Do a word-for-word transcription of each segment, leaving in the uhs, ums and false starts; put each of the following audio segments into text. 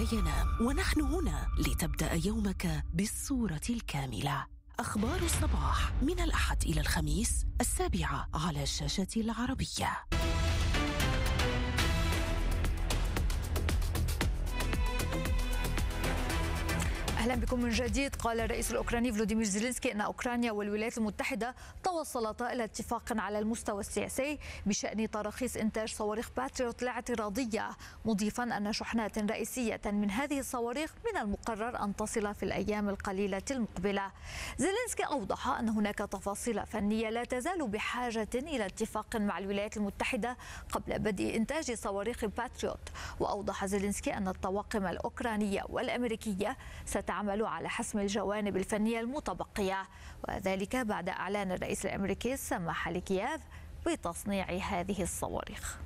ينام، ونحن هنا لتبدأ يومك بالصورة الكاملة. أخبار الصباح من الأحد إلى الخميس السابعة على الشاشة العربية. أهلا بكم من جديد. قال الرئيس الأوكراني فلوديمير زيلينسكي أن أوكرانيا والولايات المتحدة توصلتا إلى اتفاق على المستوى السياسي بشأن تراخيص إنتاج صواريخ باتريوت الاعتراضية، مضيفا أن شحنات رئيسية من هذه الصواريخ من المقرر أن تصل في الأيام القليلة المقبلة. زيلينسكي أوضح أن هناك تفاصيل فنية لا تزال بحاجة إلى اتفاق مع الولايات المتحدة قبل بدء إنتاج صواريخ باتريوت. وأوضح زيلينسكي أن الطواقم الأوكرانية والأمريكية ستعمل على حسم الجوانب الفنية المتبقية، وذلك بعد إعلان الرئيس الأمريكي السماح لكييف بتصنيع هذه الصواريخ.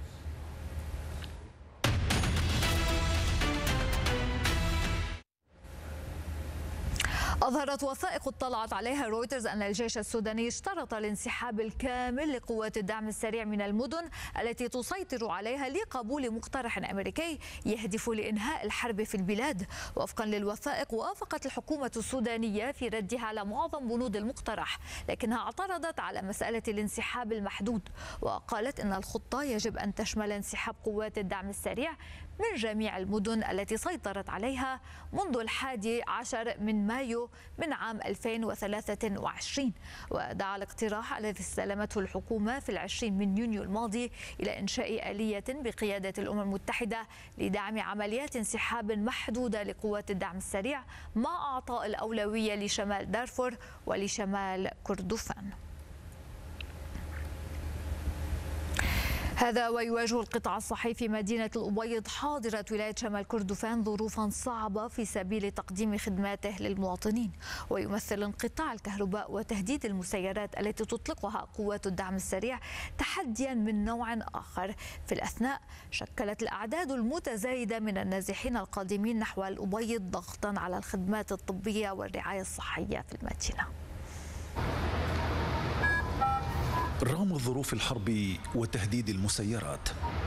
أظهرت وثائق اطلعت عليها رويترز أن الجيش السوداني اشترط الانسحاب الكامل لقوات الدعم السريع من المدن التي تسيطر عليها لقبول مقترح أمريكي يهدف لإنهاء الحرب في البلاد. وفقا للوثائق وافقت الحكومة السودانية في ردها على معظم بنود المقترح، لكنها اعترضت على مسألة الانسحاب المحدود، وقالت أن الخطة يجب أن تشمل انسحاب قوات الدعم السريع من جميع المدن التي سيطرت عليها منذ الحادي عشر من مايو من عام ألفين وثلاثة وعشرين. ودعا الاقتراح الذي استلمته الحكومة في العشرين من يونيو الماضي إلى إنشاء آلية بقيادة الأمم المتحدة لدعم عمليات انسحاب محدودة لقوات الدعم السريع مع إعطاء الأولوية لشمال دارفور ولشمال كردفان. هذا ويواجه القطاع الصحي في مدينة الأبيض حاضرة ولاية شمال كردفان ظروفا صعبة في سبيل تقديم خدماته للمواطنين، ويمثل انقطاع الكهرباء وتهديد المسيرات التي تطلقها قوات الدعم السريع تحديا من نوع آخر. في الأثناء شكلت الأعداد المتزايدة من النازحين القادمين نحو الأبيض ضغطا على الخدمات الطبية والرعاية الصحية في المدينة. رغم ظروف الحرب وتهديد المسيرات،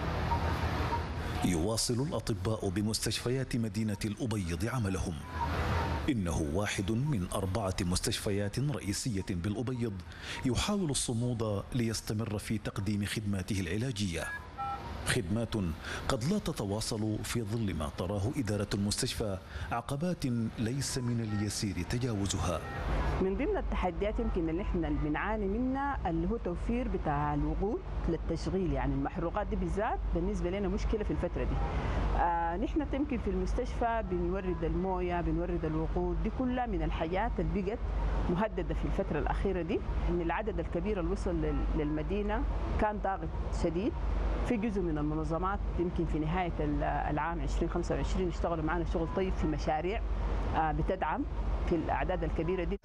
يواصل الأطباء بمستشفيات مدينة الأبيض عملهم. إنه واحد من أربعة مستشفيات رئيسية بالأبيض يحاول الصمود ليستمر في تقديم خدماته العلاجية، خدمات قد لا تتواصل في ظل ما تراه إدارة المستشفى عقبات ليس من اليسير تجاوزها. من ضمن التحديات يمكن اللي احنا اللي بنعاني منها اللي هو توفير بتاع الوقود للتشغيل، يعني المحروقات دي بالذات بالنسبه لنا مشكله في الفتره دي. آه نحن يمكن في المستشفى بنورد المويه، بنورد الوقود، دي كلها من الحاجات اللي بقت مهدده في الفتره الاخيره دي. ان العدد الكبير اللي وصل للمدينه كان ضاغط شديد. في جزء من المنظمات يمكن في نهايه العام ألفين وخمسة وعشرين اشتغلوا معنا شغل طيب في مشاريع آه بتدعم في الأعداد الكبيرة دي.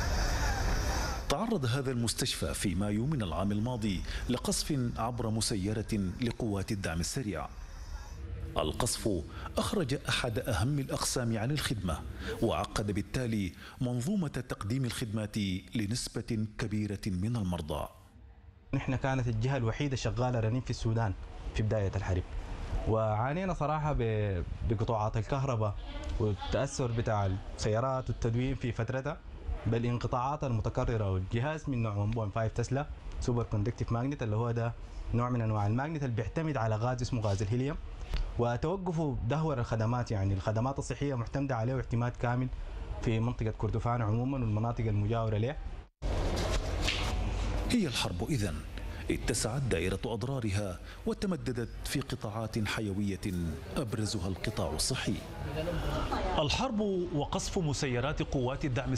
تعرض هذا المستشفى في مايو من العام الماضي لقصف عبر مسيرة لقوات الدعم السريع. القصف أخرج أحد أهم الأقسام عن الخدمة، وعقد بالتالي منظومة تقديم الخدمات لنسبة كبيرة من المرضى. نحن كانت الجهة الوحيدة شغالة رنين في السودان في بداية الحرب، وعانينا صراحة بقطوعات الكهرباء والتأثر بتاع السيارات والتدوين في فترتها، بل انقطاعات المتكررة. والجهاز من نوع واحد فاصلة خمسة تسلا سوبر كوندكتيف ماجنت، اللي هو ده نوع من انواع الماجنت اللي بيعتمد على غاز اسمه غاز الهيليوم، وتوقفه دهور الخدمات، يعني الخدمات الصحية معتمدة عليه اعتماد كامل في منطقة كردفان عموما والمناطق المجاورة له. هي الحرب إذن اتسعت دائرة أضرارها وتمددت في قطاعات حيوية أبرزها القطاع الصحي. الحرب وقصف مسيرات قوات الدعم